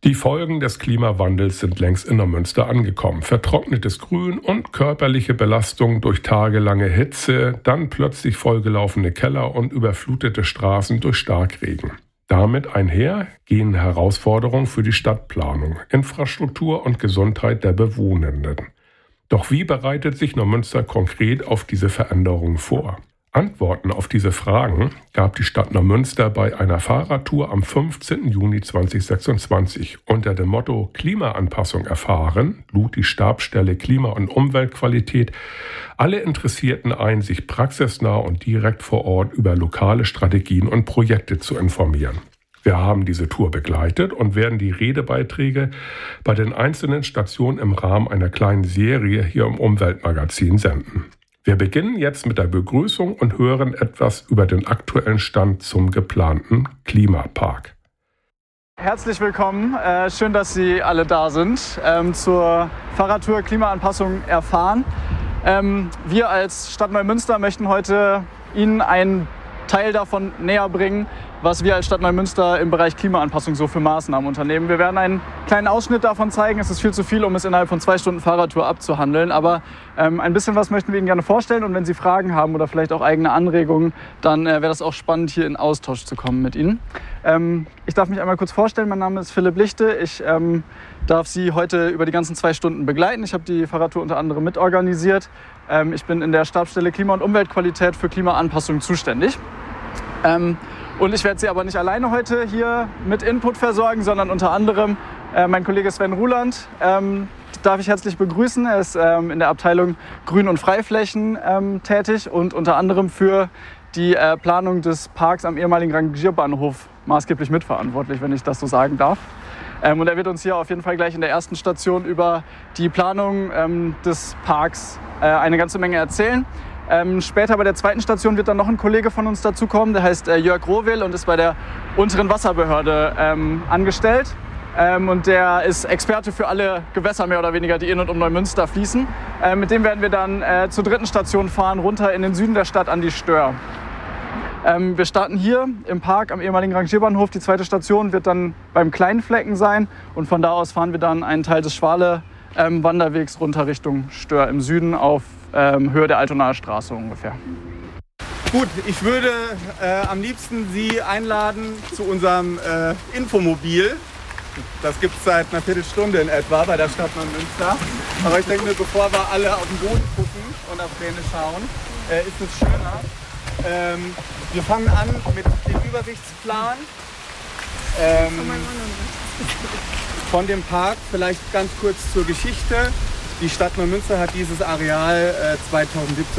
Die Folgen des Klimawandels sind längst in Neumünster angekommen. Vertrocknetes Grün und körperliche Belastung durch tagelange Hitze, dann plötzlich vollgelaufene Keller und überflutete Straßen durch Starkregen. Damit einher gehen Herausforderungen für die Stadtplanung, Infrastruktur und Gesundheit der Bewohnenden. Doch wie bereitet sich Neumünster konkret auf diese Veränderungen vor? Antworten auf diese Fragen gab die Stadt Neumünster bei einer Fahrradtour am 15. Juni 2026. Unter dem Motto Klimaanpassung erfahren lud die Stabsstelle Klima- und Umweltqualität alle Interessierten ein, sich praxisnah und direkt vor Ort über lokale Strategien und Projekte zu informieren. Wir haben diese Tour begleitet und werden die Redebeiträge bei den einzelnen Stationen im Rahmen einer kleinen Serie hier im Umweltmagazin senden. Wir beginnen jetzt mit der Begrüßung und hören etwas über den aktuellen Stand zum geplanten Klimapark. Herzlich willkommen, schön, dass Sie alle da sind zur Fahrradtour Klimaanpassung erfahren. Wir als Stadt Neumünster möchten heute Ihnen einen Teil davon näher bringen, was wir als Stadt Neumünster im Bereich Klimaanpassung so für Maßnahmen unternehmen. Wir werden einen kleinen Ausschnitt davon zeigen. Es ist viel zu viel, um es innerhalb von 2 Stunden Fahrradtour abzuhandeln. Aber ein bisschen was möchten wir Ihnen gerne vorstellen. Und wenn Sie Fragen haben oder vielleicht auch eigene Anregungen, dann wäre das auch spannend, hier in Austausch zu kommen mit Ihnen. Ich darf mich einmal kurz vorstellen. Mein Name ist Philipp Lichte. Ich darf Sie heute über die ganzen 2 Stunden begleiten. Ich habe die Fahrradtour unter anderem mitorganisiert. Ich bin in der Stabsstelle Klima- und Umweltqualität für Klimaanpassung zuständig. Und ich werde Sie aber nicht alleine heute hier mit Input versorgen, sondern unter anderem mein Kollege Sven Ruland darf ich herzlich begrüßen. Er ist in der Abteilung Grün- und Freiflächen tätig und unter anderem für die Planung des Parks am ehemaligen Rangierbahnhof maßgeblich mitverantwortlich, wenn ich das so sagen darf. Und er wird uns hier auf jeden Fall gleich in der ersten Station über die Planung des Parks eine ganze Menge erzählen. Später bei der zweiten Station wird dann noch ein Kollege von uns dazukommen, der heißt Jörg Rohwil und ist bei der unteren Wasserbehörde angestellt. Und der ist Experte für alle Gewässer mehr oder weniger, die in und um Neumünster fließen. Mit dem werden wir dann zur dritten Station fahren, runter in den Süden der Stadt an die Stör. Wir starten hier im Park am ehemaligen Rangierbahnhof. Die zweite Station wird dann beim kleinen Flecken sein und von da aus fahren wir dann einen Teil des Schwale-Wanderwegs runter Richtung Stör im Süden auf Höhe der Altonaer Straße ungefähr. Gut, ich würde am liebsten Sie einladen zu unserem Infomobil. Das gibt es seit einer Viertelstunde in etwa bei der Stadt Neumünster. Aber ich denke mir, bevor wir alle auf den Boden gucken und auf Pläne schauen, ist es schöner. Wir fangen an mit dem Übersichtsplan von dem Park. Vielleicht ganz kurz zur Geschichte. Die Stadt Neumünster hat dieses Areal 2017